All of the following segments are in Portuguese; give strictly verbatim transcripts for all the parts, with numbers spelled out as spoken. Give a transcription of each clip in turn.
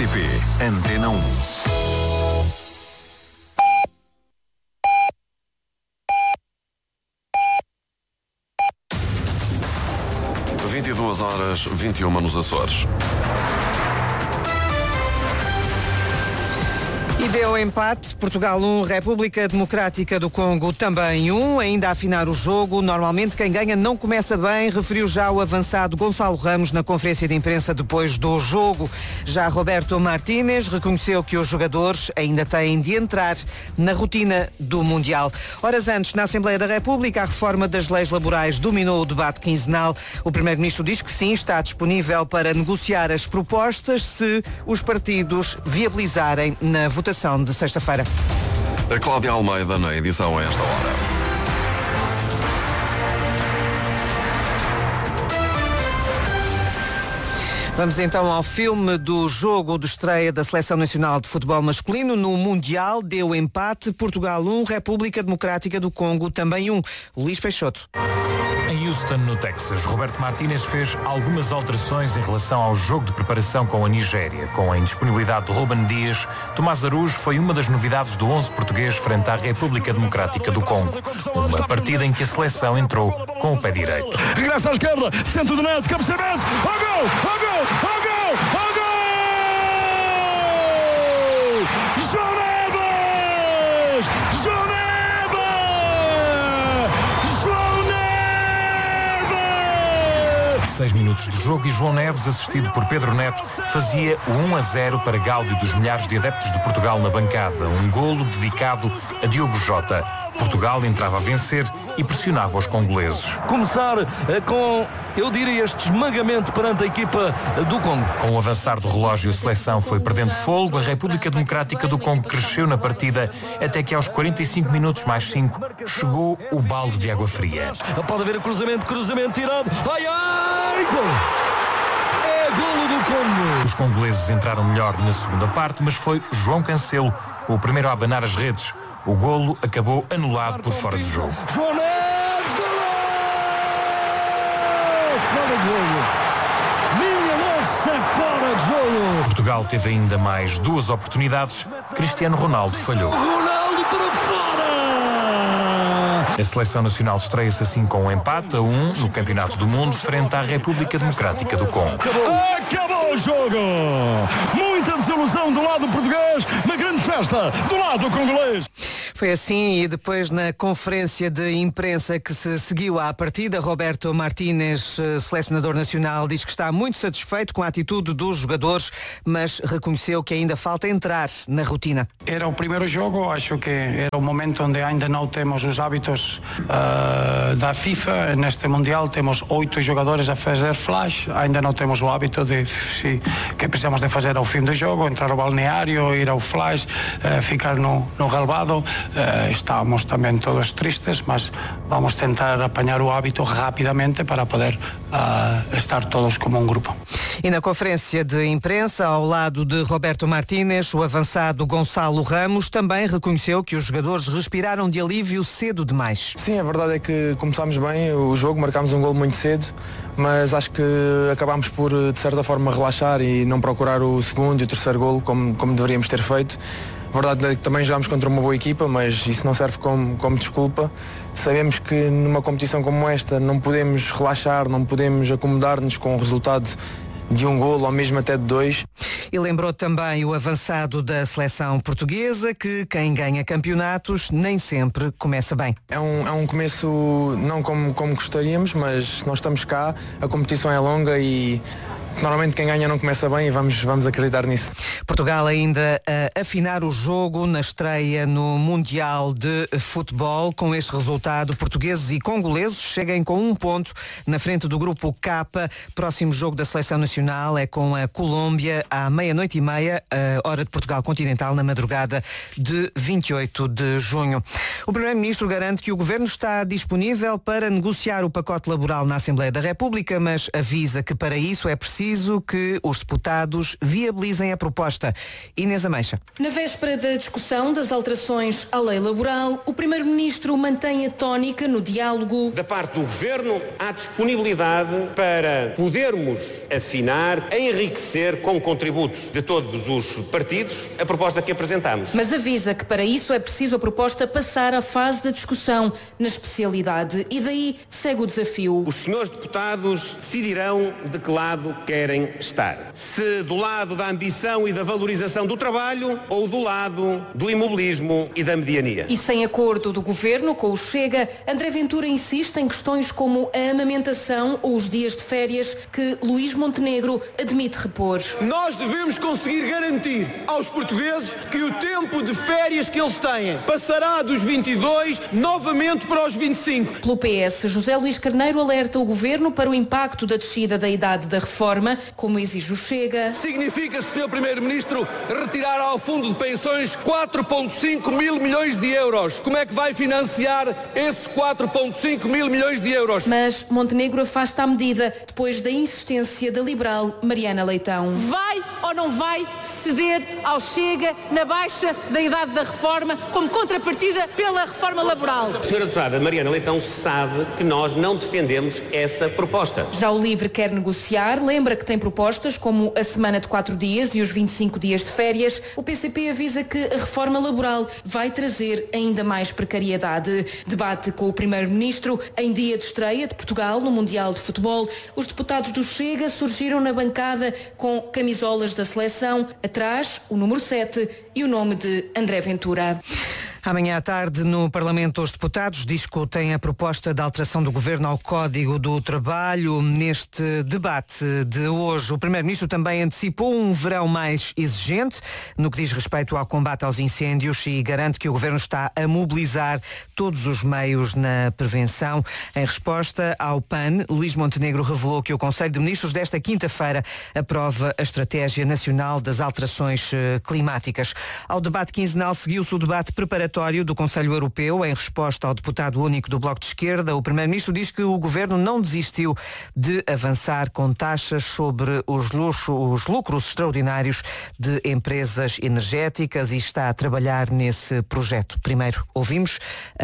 R T P Antena um. vinte e duas horas, vinte e uma nos Açores. E deu empate, Portugal um, República Democrática do Congo também um, ainda a afinar o jogo. Normalmente quem ganha não começa bem, referiu já o avançado Gonçalo Ramos na conferência de imprensa depois do jogo. Já Roberto Martínez reconheceu que os jogadores ainda têm de entrar na rotina do Mundial. Horas antes, na Assembleia da República, a reforma das leis laborais dominou o debate quinzenal. O Primeiro-Ministro diz que sim, está disponível para negociar as propostas se os partidos viabilizarem na votação de sexta-feira. A Cláudia Almeida na edição a esta hora. Vamos então ao filme do jogo de estreia da Seleção Nacional de Futebol Masculino no Mundial. Deu empate, Portugal um, República Democrática do Congo também um. Luís Peixoto. Em Houston, no Texas, Roberto Martínez fez algumas alterações em relação ao jogo de preparação com a Nigéria. Com a indisponibilidade de Ruben Dias, Tomás Araújo foi uma das novidades do onze português frente à República Democrática do Congo. Uma partida em que a seleção entrou com o pé direito. Regressa à esquerda, centro do neto, cabeceamento, ao gol, ao gol, ao gol, ao gol! João Neves! João Neves! Seis minutos de jogo e João Neves, assistido por Pedro Neto, fazia o um a zero para gáudio dos milhares de adeptos de Portugal na bancada. Um golo dedicado a Diogo Jota. Portugal entrava a vencer e pressionava os congoleses. Começar eh, com, eu diria, este esmagamento perante a equipa eh, do Congo. Com o avançar do relógio, a seleção foi perdendo fôlego. A República Democrática do Congo cresceu na partida até que aos quarenta e cinco minutos mais cinco chegou o balde de água fria. Pode haver o cruzamento, cruzamento tirado. Ai, ai, gol! É golo do Congo. Os congoleses entraram melhor na segunda parte, mas foi João Cancelo o primeiro a abanar as redes. O golo acabou anulado por fora de jogo. João Neves, golo! Fora de jogo. Minha nossa, fora de jogo. Portugal teve ainda mais duas oportunidades. Cristiano Ronaldo falhou. Ronaldo para fora! A Seleção Nacional estreia-se assim com um empate a um no Campeonato do Mundo frente à República Democrática do Congo. Acabou, Acabou o jogo! Muita desilusão do lado português, uma grande festa do lado congolês. Foi assim e depois na conferência de imprensa que se seguiu à partida, Roberto Martínez, selecionador nacional, diz que está muito satisfeito com a atitude dos jogadores, mas reconheceu que ainda falta entrar na rotina. Era o primeiro jogo, acho que era o momento onde ainda não temos os hábitos uh, da FIFA. Neste Mundial temos oito jogadores a fazer flash, ainda não temos o hábito de se, que precisamos de fazer ao fim do jogo, entrar ao balneário, ir ao flash, uh, ficar no, no relvado. Uh, estamos também todos tristes, mas vamos tentar apanhar o hábito rapidamente para poder uh, estar todos como um grupo. E na conferência de imprensa, ao lado de Roberto Martínez, o avançado Gonçalo Ramos também reconheceu que os jogadores respiraram de alívio cedo demais. Sim, a verdade é que começámos bem o jogo, marcámos um golo muito cedo, mas acho que acabámos por, de certa forma, relaxar e não procurar o segundo e o terceiro golo como, como deveríamos ter feito. A verdade é que também jogámos contra uma boa equipa, mas isso não serve como, como desculpa. Sabemos que numa competição como esta não podemos relaxar, não podemos acomodar-nos com o resultado de um golo ou mesmo até de dois. E lembrou também o avançado da seleção portuguesa que quem ganha campeonatos nem sempre começa bem. É um, é um começo não como, como gostaríamos, mas nós estamos cá, a competição é longa e normalmente quem ganha não começa bem e vamos, vamos acreditar nisso. Portugal ainda a afinar o jogo na estreia no Mundial de Futebol. Com este resultado, portugueses e congoleses cheguem com um ponto na frente do grupo K. Próximo jogo da Seleção Nacional é com a Colômbia à meia-noite e meia, a hora de Portugal continental, na madrugada de vinte e oito de junho. O Primeiro-Ministro garante que o Governo está disponível para negociar o pacote laboral na Assembleia da República, mas avisa que para isso é preciso preciso que os deputados viabilizem a proposta. Inês Ameixa. Na véspera da discussão das alterações à lei laboral, o Primeiro-Ministro mantém a tónica no diálogo. Da parte do Governo, há disponibilidade para podermos afinar, enriquecer com contributos de todos os partidos a proposta que apresentamos. Mas avisa que para isso é preciso a proposta passar à fase da discussão na especialidade e daí segue o desafio. Os senhores deputados decidirão de que lado querem estar. Se do lado da ambição e da valorização do trabalho ou do lado do imobilismo e da mediania. E sem acordo do Governo com o Chega, André Ventura insiste em questões como a amamentação ou os dias de férias que Luís Montenegro admite repor. Nós devemos conseguir garantir aos portugueses que o tempo de férias que eles têm passará dos vinte e dois novamente para os vinte e cinco. Pelo P S, José Luís Carneiro alerta o Governo para o impacto da descida da idade da reforma, como exige o Chega. Significa, senhor Primeiro-Ministro, retirar ao Fundo de Pensões quatro vírgula cinco mil milhões de euros. Como é que vai financiar esses quatro vírgula cinco mil milhões de euros? Mas Montenegro afasta a medida depois da insistência da liberal Mariana Leitão. Vai ou não vai ceder ao Chega na baixa da idade da reforma como contrapartida pela reforma laboral? A senhora deputada Mariana Leitão sabe que nós não defendemos essa proposta. Já o LIVRE quer negociar, lembra que tem propostas como a semana de quatro dias e os vinte e cinco dias de férias. O P C P avisa que a reforma laboral vai trazer ainda mais precariedade. Debate com o Primeiro-Ministro em dia de estreia de Portugal no Mundial de Futebol. Os deputados do Chega surgiram na bancada com camisolas da seleção, atrás o número sete e o nome de André Ventura. Amanhã à tarde, no Parlamento, os deputados discutem a proposta de alteração do Governo ao Código do Trabalho. Neste debate de hoje, o Primeiro-Ministro também antecipou um verão mais exigente no que diz respeito ao combate aos incêndios e garante que o Governo está a mobilizar todos os meios na prevenção. Em resposta ao P A N, Luís Montenegro revelou que o Conselho de Ministros desta quinta-feira aprova a Estratégia Nacional das Alterações Climáticas. Ao debate quinzenal seguiu-se o debate preparatório do Conselho Europeu. Em resposta ao deputado único do Bloco de Esquerda, o Primeiro-Ministro diz que o Governo não desistiu de avançar com taxas sobre os, luxo, os lucros extraordinários de empresas energéticas e está a trabalhar nesse projeto. Primeiro, ouvimos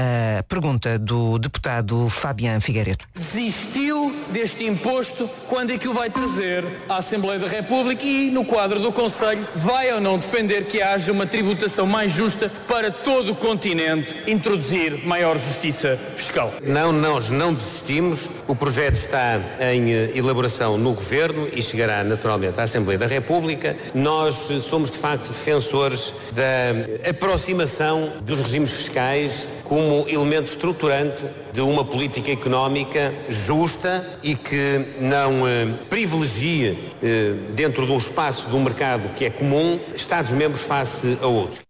a pergunta do deputado Fabián Figueiredo. Desistiu deste imposto? Quando é que o vai trazer à Assembleia da República e, no quadro do Conselho, vai ou não defender que haja uma tributação mais justa para todo o continente, introduzir maior justiça fiscal? Não, nós não desistimos. O projeto está em elaboração no Governo e chegará naturalmente à Assembleia da República. Nós somos de facto defensores da aproximação dos regimes fiscais como elemento estruturante de uma política económica justa e que não eh, privilegie eh, dentro de um espaço do mercado que é comum Estados-membros face a outros.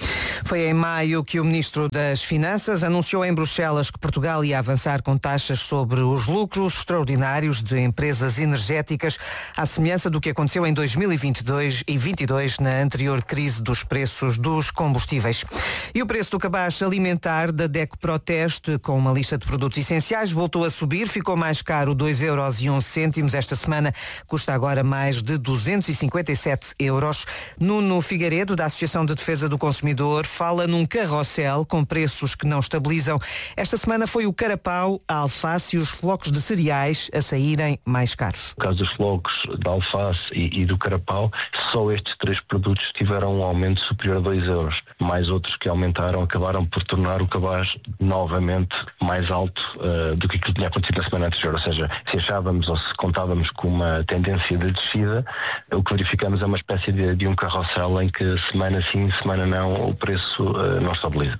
Foi em maio que o Ministro das Finanças anunciou em Bruxelas que Portugal ia avançar com taxas sobre os lucros extraordinários de empresas energéticas, à semelhança do que aconteceu em dois mil e vinte e dois e vinte e dois, na anterior crise dos preços dos combustíveis. E o preço do cabaz alimentar da DECO Proteste, com uma lista de produtos essenciais, voltou a subir, ficou mais caro dois euros e onze cêntimos. Esta semana custa agora mais de duzentos e cinquenta e sete euros. Nuno Figueiredo, da Associação de Defesa do Consumidor, fala num carrossel com preços que não estabilizam. Esta semana foi o carapau, a alface e os flocos de cereais a saírem mais caros. No caso dos flocos, da alface e, e do carapau, só estes três produtos tiveram um aumento superior a dois euros. Mais outros que aumentaram acabaram por tornar o cabaz novamente mais alto uh, do que aquilo que tinha acontecido na semana anterior. Ou seja, se achávamos ou se contávamos com uma tendência de descida, o que verificamos é uma espécie de, de um carrossel em que semana sim, semana não, o preço uh, não estabiliza.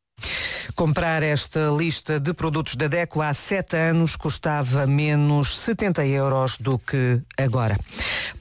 Comprar esta lista de produtos da DECO há sete anos custava menos setenta euros do que agora.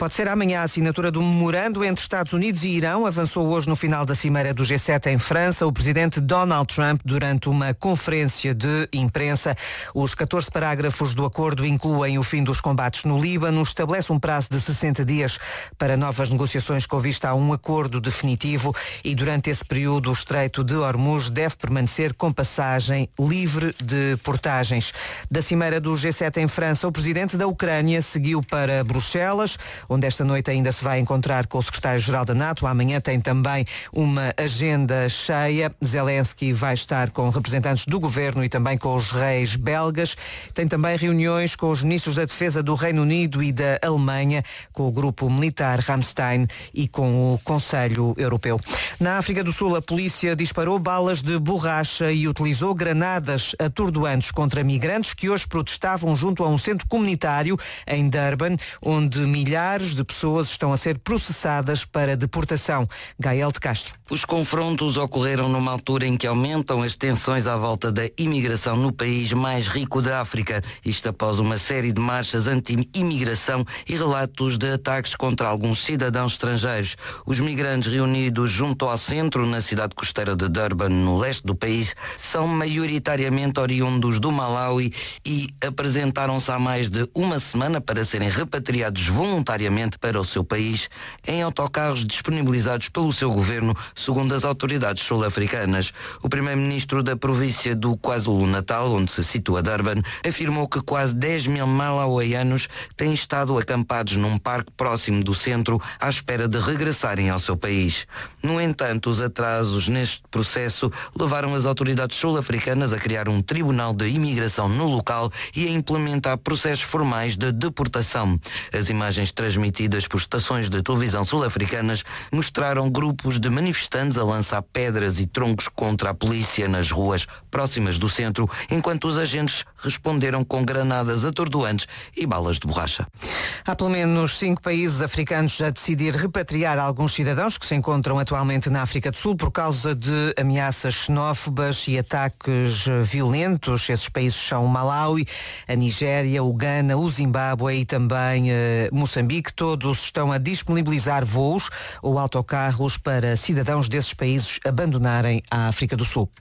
Pode ser amanhã a assinatura do memorando entre Estados Unidos e Irão. Avançou hoje no final da cimeira do G sete em França o presidente Donald Trump durante uma conferência de imprensa. Os catorze parágrafos do acordo incluem o fim dos combates no Líbano, estabelece um prazo de sessenta dias para novas negociações com vista a um acordo definitivo e durante esse período o Estreito de Hormuz deve permanecer com passagem livre de portagens. Da cimeira do G sete em França, o presidente da Ucrânia seguiu para Bruxelas, onde esta noite ainda se vai encontrar com o secretário-geral da NATO. Amanhã tem também uma agenda cheia. Zelensky vai estar com representantes do governo e também com os reis belgas. Tem também reuniões com os ministros da Defesa do Reino Unido e da Alemanha, com o grupo militar Ramstein e com o Conselho Europeu. Na África do Sul, a polícia disparou balas de borracha e utilizou granadas atordoantes contra migrantes que hoje protestavam junto a um centro comunitário em Durban, onde milhares de pessoas estão a ser processadas para deportação. Gael de Castro. Os confrontos ocorreram numa altura em que aumentam as tensões à volta da imigração no país mais rico da África. Isto após uma série de marchas anti-imigração e relatos de ataques contra alguns cidadãos estrangeiros. Os migrantes reunidos junto ao centro, na cidade costeira de Durban, no leste do país, são maioritariamente oriundos do Malawi e apresentaram-se há mais de uma semana para serem repatriados voluntariamente para o seu país em autocarros disponibilizados pelo seu governo, segundo as autoridades sul-africanas. O primeiro-ministro da província do KwaZulu-Natal, onde se situa Durban, afirmou que quase dez mil malauianos têm estado acampados num parque próximo do centro à espera de regressarem ao seu país. No entanto, os atrasos neste processo levaram as autoridades sul-africanas a criar um tribunal de imigração no local e a implementar processos formais de deportação. As imagens transmitidas por estações de televisão sul-africanas mostraram grupos de manifestantes a lançar pedras e troncos contra a polícia nas ruas próximas do centro, enquanto os agentes responderam com granadas atordoantes e balas de borracha. Há pelo menos cinco países africanos a decidir repatriar alguns cidadãos que se encontram atualmente na África do Sul por causa de ameaças xenófobas e ataques violentos. Esses países são o Malawi, a Nigéria, o Ghana, o Zimbábue e também eh, Moçambique. Todos estão a disponibilizar voos ou autocarros para cidadãos desses países abandonarem a África do Sul.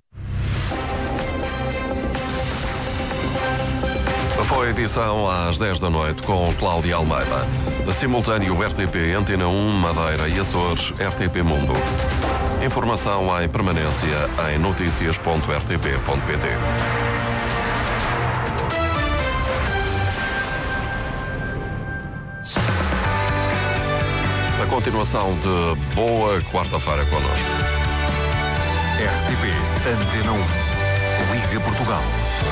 Foi a edição às dez da noite com Cláudia Almeida. Simultâneo R T P, Antena um, Madeira e Açores, R T P Mundo. Informação em permanência em notícias ponto r t p ponto p t. A continuação de boa quarta-feira connosco. R T P, Antena um, Liga Portugal.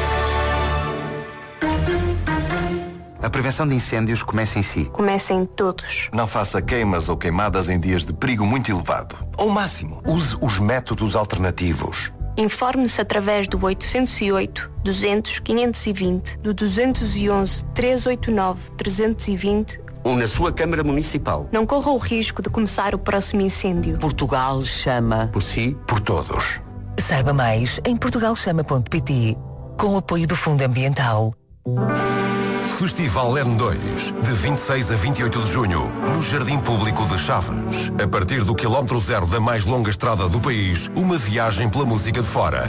A prevenção de incêndios começa em si. Começa em todos. Não faça queimas ou queimadas em dias de perigo muito elevado. Ao máximo, use os métodos alternativos. Informe-se através do oitocentos e oito, duzentos, quinhentos e vinte, do duzentos e onze, trezentos e oitenta e nove, trezentos e vinte ou na sua Câmara Municipal. Não corra o risco de começar o próximo incêndio. Portugal chama. Por si, por todos. Saiba mais em portugal chama ponto p t, com o apoio do Fundo Ambiental. Festival L N dois, de vinte e seis a vinte e oito de junho, no Jardim Público de Chaves. A partir do quilómetro zero da mais longa estrada do país, uma viagem pela música de fora.